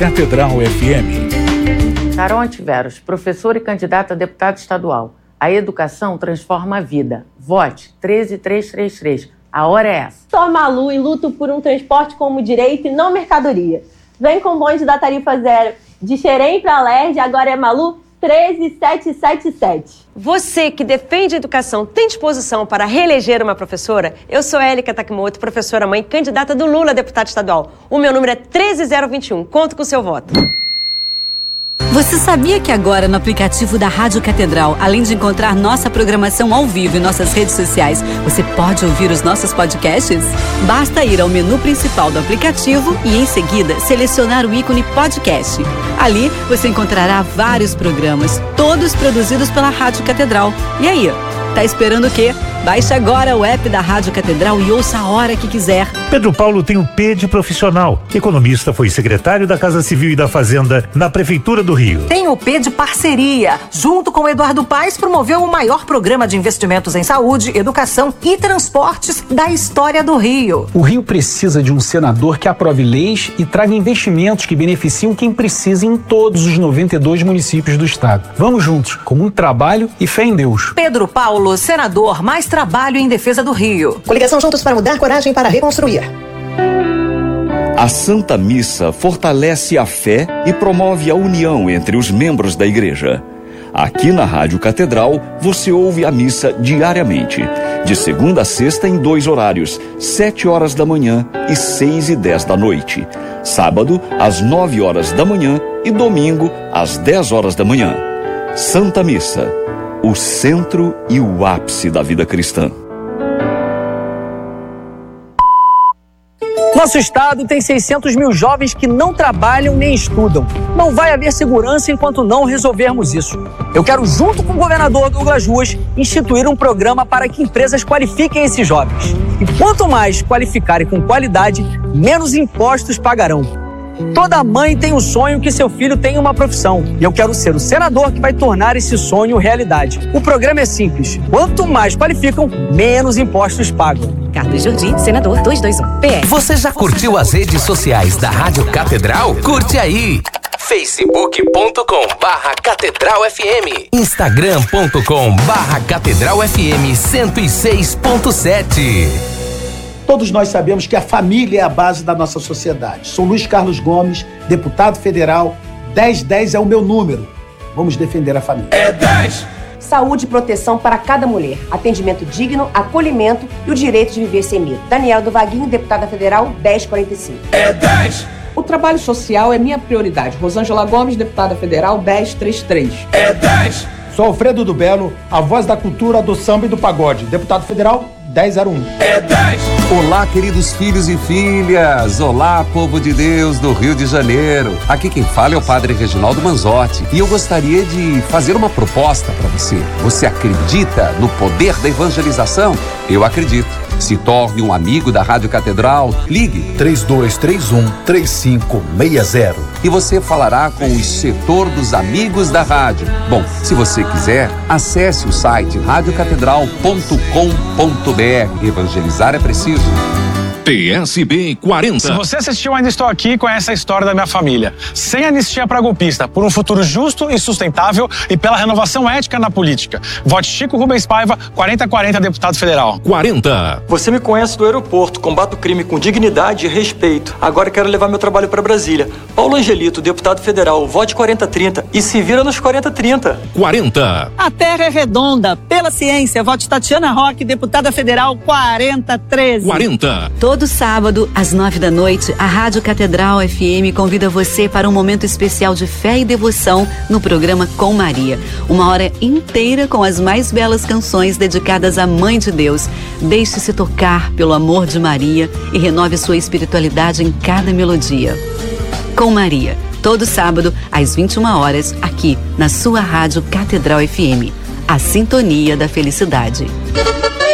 Catedral FM. Carol Antiveros, professora e candidata a deputada estadual. A educação transforma a vida. Vote 13333. A hora é essa. Sou Malu e luto por um transporte como direito e não mercadoria. Vem com o bonde da tarifa zero de Xerém para Lerge, agora é Malu 13777. Você que defende a educação tem disposição para reeleger uma professora? Eu sou Élica Takimoto, professora mãe, candidata do Lula a deputada estadual. O meu número é 13021. Conto com o seu voto. Você sabia que agora no aplicativo da Rádio Catedral, além de encontrar nossa programação ao vivo em nossas redes sociais, você pode ouvir os nossos podcasts? Basta ir ao menu principal do aplicativo e em seguida selecionar o ícone podcast. Ali você encontrará vários programas, todos produzidos pela Rádio Catedral. E aí, tá esperando o quê? Baixe agora o app da Rádio Catedral e ouça a hora que quiser. Pedro Paulo tem o P de profissional. Economista, foi secretário da Casa Civil e da Fazenda na Prefeitura do Rio. Tem o P de parceria. Junto com Eduardo Paes, promoveu o maior programa de investimentos em saúde, educação e transportes da história do Rio. O Rio precisa de um senador que aprove leis e traga investimentos que beneficiam quem precisa em todos os 92 municípios do estado. Vamos juntos, com muito trabalho e fé em Deus. Pedro Paulo, senador, mais trabalho em defesa do Rio. Coligação Juntos para Mudar, coragem para reconstruir. A Santa Missa fortalece a fé e promove a união entre os membros da igreja. Aqui na Rádio Catedral, você ouve a missa diariamente, de segunda a sexta em 2 horários, 7 horas da manhã e 6 e 10 da noite. Sábado, às 9 horas da manhã e domingo, às 10 horas da manhã. Santa Missa, o centro e o ápice da vida cristã. Nosso estado tem 600 mil jovens que não trabalham nem estudam. Não vai haver segurança enquanto não resolvermos isso. Eu quero, junto com o governador Douglas Ruas, instituir um programa para que empresas qualifiquem esses jovens. E quanto mais qualificarem com qualidade, menos impostos pagarão. Toda mãe tem um sonho que seu filho tenha uma profissão. E eu quero ser o senador que vai tornar esse sonho realidade. O programa é simples. Quanto mais qualificam, menos impostos pagam. Carlos Jordi, senador 221. PS. Você já curtiu as redes sociais da Rádio Catedral? Curte aí! facebook.com/Catedral FM, instagram.com/Catedral FM 106.7. Todos nós sabemos que a família é a base da nossa sociedade. Sou Luiz Carlos Gomes, deputado federal. 1010 é o meu número. Vamos defender a família. É 10! Saúde e proteção para cada mulher. Atendimento digno, acolhimento e o direito de viver sem medo. Daniela do Vaguinho, deputada federal, 1045. É 10! O trabalho social é minha prioridade. Rosângela Gomes, deputada federal, 1033. É 10! Sou Alfredo do Belo, a voz da cultura, do samba e do pagode. Deputado federal, 1001. É 10! Olá, queridos filhos e filhas. Olá, povo de Deus do Rio de Janeiro. Aqui quem fala é o padre Reginaldo Manzotti. E eu gostaria de fazer uma proposta para você. Você acredita no poder da evangelização? Eu acredito. Se torne um amigo da Rádio Catedral. Ligue 3231-3560 e você falará com o setor dos amigos da rádio. Bom, se você quiser, acesse o site radiocatedral.com.br. Evangelizar é preciso. PSB 40. Se você assistiu Ainda Estou Aqui, conhece a história da minha família. Sem anistia para golpista, por um futuro justo e sustentável e pela renovação ética na política. Vote Chico Rubens Paiva, 4040, deputado federal. 40. Você me conhece do aeroporto, combato o crime com dignidade e respeito. Agora quero levar meu trabalho para Brasília. Paulo Angelito, deputado federal, vote 4030 e se vira nos 4030. 40. A terra é redonda, pela ciência, vote Tatiana Roque, deputada federal, 4013. 40. Todo sábado, às 9 da noite, a Rádio Catedral FM convida você para um momento especial de fé e devoção no programa Com Maria. Uma hora inteira com as mais belas canções dedicadas à Mãe de Deus. Deixe-se tocar pelo amor de Maria e renove sua espiritualidade em cada melodia. Com Maria, todo sábado, às 21 horas, aqui na sua Rádio Catedral FM. A sintonia da felicidade.